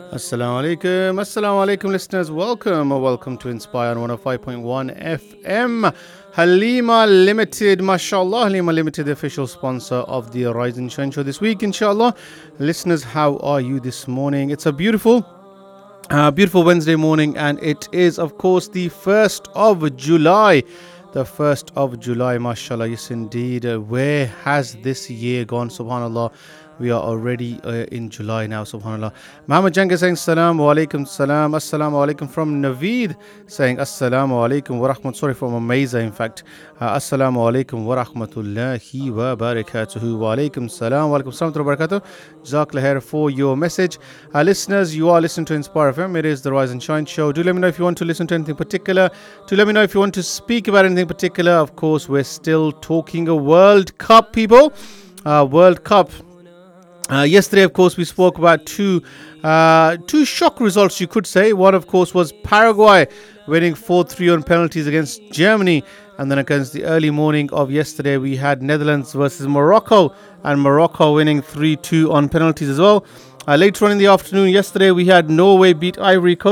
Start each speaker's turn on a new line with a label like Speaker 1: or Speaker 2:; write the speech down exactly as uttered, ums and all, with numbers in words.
Speaker 1: Assalamu alaikum, assalamu alaikum listeners, welcome or welcome to Inspire on one oh five point one F M. Halima Limited, mashallah, Halima Limited, the official sponsor of the Rise and Shine show this week, inshallah. Listeners, how are you this morning? It's a beautiful Uh, beautiful Wednesday morning, and it is, of course, the first of July. The first of July, mashallah, yes indeed. Uh, where has this year gone, subhanallah? We are already uh, in July now, subhanallah. Muhammad Janga saying, Assalamu alaikum, salam, assalamu alaikum from Naveed, saying, Assalamu alaikum wa rahmat, sorry, from Amazah, in fact. Uh, assalamu alaikum wa rahmatullahi wa barakatuhu. Wa alaikum salam, wa alaikum salam wa barakatuh. Jazakallah khair for your message. Uh, listeners, you are listening to Inspire F M. It is the Rise and Shine show. Do let me know if you want to listen to anything particular. Do let me know if you want to speak about anything particular. Of course, we're still talking a World Cup, people. Uh, World Cup. Uh, yesterday, of course, we spoke about two uh, two shock results, you could say. One, of course, was Paraguay winning four three on penalties against Germany. And then against the early morning of yesterday, we had Netherlands versus Morocco, and Morocco winning three two on penalties as well. Uh, later on in the afternoon yesterday, we had Norway beat Ivory Coast.